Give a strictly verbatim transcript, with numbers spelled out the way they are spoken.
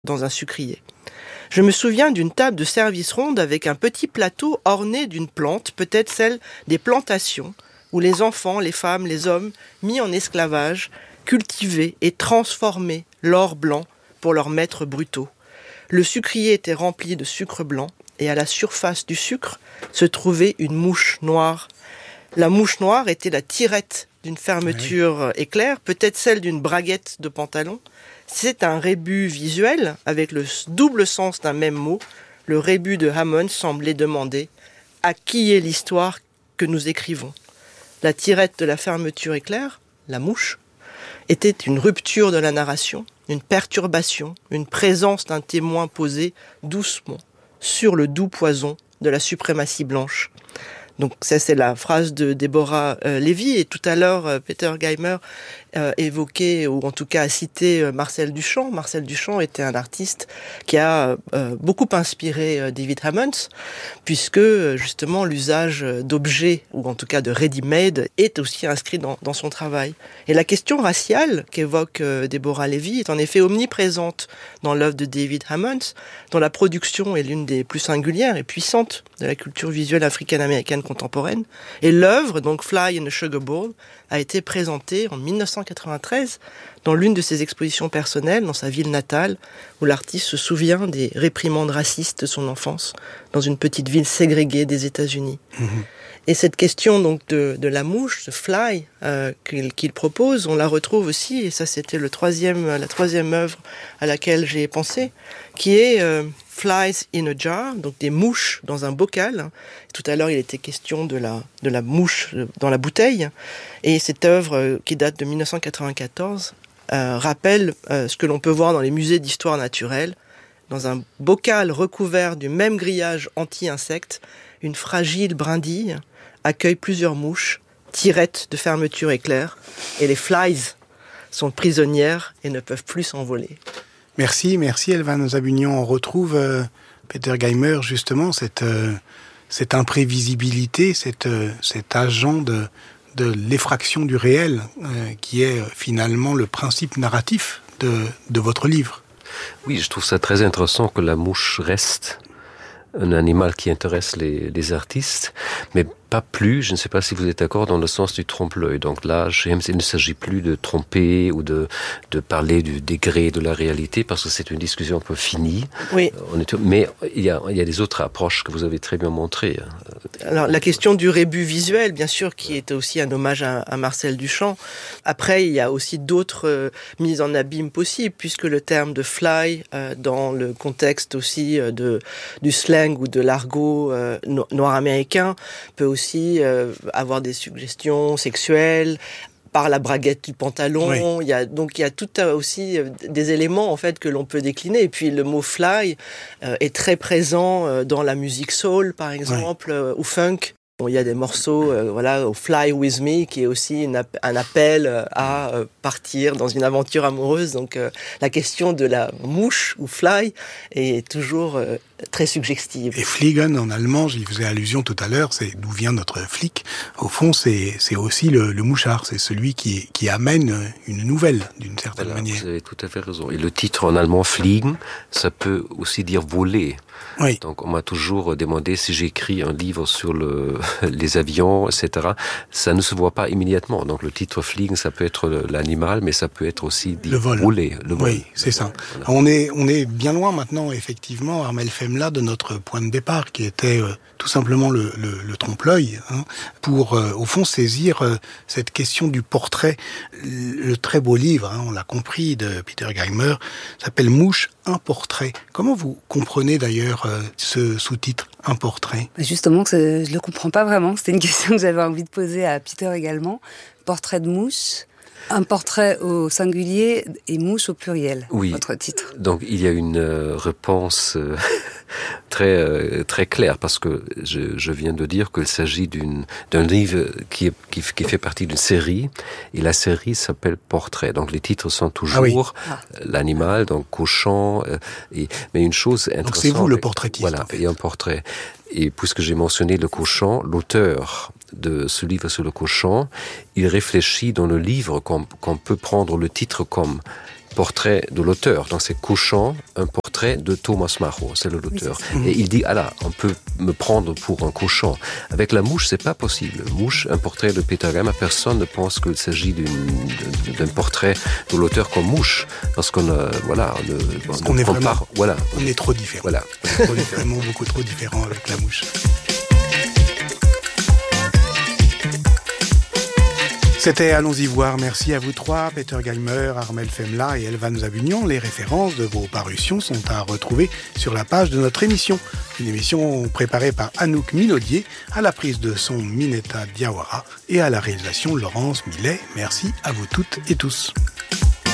dans un sucrier. Je me souviens d'une table de service ronde avec un petit plateau orné d'une plante, peut-être celle des plantations, où les enfants, les femmes, les hommes, mis en esclavage, cultivaient et transformaient l'or blanc pour leurs maîtres brutaux. Le sucrier était rempli de sucre blanc, et à la surface du sucre se trouvait une mouche noire. La mouche noire était la tirette d'une fermeture oui. éclair, peut-être celle d'une braguette de pantalon. C'est un rébus visuel, avec le double sens d'un même mot. Le rébus de Hammond semblait demander « À qui est l'histoire que nous écrivons ?» La tirette de la fermeture éclair, la mouche, était une rupture de la narration, une perturbation, une présence d'un témoin posé doucement sur le doux poison de la suprématie blanche. Donc ça, c'est la phrase de Deborah euh, Levy. Et tout à l'heure, euh, Peter Geimer euh, évoquait, ou en tout cas a cité euh, Marcel Duchamp. Marcel Duchamp était un artiste qui a euh, beaucoup inspiré euh, David Hammond, puisque euh, justement l'usage d'objets, ou en tout cas de ready-made, est aussi inscrit dans, dans son travail. Et la question raciale qu'évoque euh, Deborah Levy est en effet omniprésente dans l'œuvre de David Hammond, dont la production est l'une des plus singulières et puissantes de la culture visuelle africaine-américaine contemporaine. Et l'œuvre, donc Fly in a Sugar Bowl, a été présentée en dix-neuf cent quatre-vingt-treize dans l'une de ses expositions personnelles, dans sa ville natale, où l'artiste se souvient des réprimandes racistes de son enfance, dans une petite ville ségrégée des États-Unis. Mmh. Et cette question donc de, de la mouche, de fly, euh, qu'il, qu'il propose, on la retrouve aussi, et ça c'était le troisième, la troisième œuvre à laquelle j'ai pensé, qui est euh, Flies in a Jar, donc des mouches dans un bocal. Tout à l'heure, il était question de la, de la mouche dans la bouteille. Et cette œuvre, euh, qui date de dix-neuf cent quatre-vingt-quatorze, euh, rappelle euh, ce que l'on peut voir dans les musées d'histoire naturelle. Dans un bocal recouvert du même grillage anti-insectes, une fragile brindille accueille plusieurs mouches, tirettes de fermeture éclair, et les flies sont prisonnières et ne peuvent plus s'envoler. Merci, merci Elvan Zabunian. On retrouve euh, Peter Geimer, justement, cette, euh, cette imprévisibilité, cette, euh, cet agent de, de l'effraction du réel, euh, qui est euh, finalement le principe narratif de, de votre livre. Oui, je trouve ça très intéressant que la mouche reste un animal qui intéresse les, les artistes, mais pas plus, je ne sais pas si vous êtes d'accord, dans le sens du trompe-l'œil. Donc là, James, il ne s'agit plus de tromper ou de, de parler du degré de la réalité, parce que c'est une discussion un peu finie. Oui. On est, mais il y a, il y a des autres approches que vous avez très bien montrées. Alors, la question du rébus visuel, bien sûr, qui est aussi un hommage à, à Marcel Duchamp. Après, il y a aussi d'autres euh, mises en abîme possibles, puisque le terme de fly, euh, dans le contexte aussi euh, de, du slang ou de l'argot euh, no- noir américain, peut aussi aussi euh, avoir des suggestions sexuelles par la braguette du pantalon. Oui. Il y a, donc il y a tout euh, aussi euh, des éléments en fait que l'on peut décliner. Et puis le mot fly euh, est très présent euh, dans la musique soul par exemple, oui. euh, ou funk. Bon, il y a des morceaux, euh, voilà, au Fly With Me, qui est aussi une, un appel à euh, partir dans une aventure amoureuse. Donc, euh, la question de la mouche ou fly est toujours euh, très suggestive. Et Fliegen, en allemand, j'y faisais allusion tout à l'heure, c'est d'où vient notre flic. Au fond, c'est, c'est aussi le, le mouchard, c'est celui qui, qui amène une nouvelle, d'une certaine voilà, manière. Vous avez tout à fait raison. Et le titre en allemand, Fliegen, ça peut aussi dire voler. Oui. Donc, on m'a toujours demandé si j'écris un livre sur le, les avions, et cetera. Ça ne se voit pas immédiatement. Donc, le titre Fliegen, ça peut être l'animal, mais ça peut être aussi dit le vol. Rouler. Le vol. Oui, c'est ça. Voilà. On est, on est bien loin maintenant, effectivement, Armel Femla, de notre point de départ, qui était euh, tout simplement le, le, le trompe-l'œil, hein, pour, euh, au fond, saisir euh, cette question du portrait. Le très beau livre, hein, on l'a compris, de Peter Geimer, s'appelle Mouche, un portrait. Comment vous comprenez d'ailleurs euh, ce sous-titre, un portrait ? Justement, je ne le comprends pas vraiment. C'était une question que j'avais envie de poser à Peter également. Portrait de mouche, un portrait au singulier et mouche au pluriel, oui. Votre titre. Donc il y a une euh, réponse euh, très euh, très claire, parce que je, je viens de dire qu'il s'agit d'une, d'un livre qui, est, qui, qui fait partie d'une série, et la série s'appelle Portrait. Donc les titres sont toujours ah oui. ah. l'animal, donc cochon, euh, et, mais une chose intéressante... Donc c'est vous le portraitiste. Voilà, en fait. Et un portrait. Et puisque j'ai mentionné le cochon, l'auteur de ce livre sur le cochon, il réfléchit dans le livre qu'on, qu'on peut prendre le titre comme portrait de l'auteur. Donc c'est couchant, un portrait de Thomas Majo, c'est l'auteur. Oui, et il dit, ah là, on peut me prendre pour un cochon. Avec la mouche, c'est pas possible. Mouche, un portrait de Peter Gaima, personne ne pense qu'il s'agit d'une, d'un portrait de l'auteur comme mouche. Parce qu'on a, voilà, on, parce on qu'on est compare, vraiment, voilà. On est trop différents. Voilà. On est vraiment beaucoup trop différents avec la mouche. C'était Allons-y voir. Merci à vous trois, Peter Geimer, Armel Femla et Elvan Zabunian. Les références de vos parutions sont à retrouver sur la page de notre émission. Une émission préparée par Anouk Minaudier, à la prise de son Mineta Diawara et à la réalisation Laurence Millet. Merci à vous toutes et tous.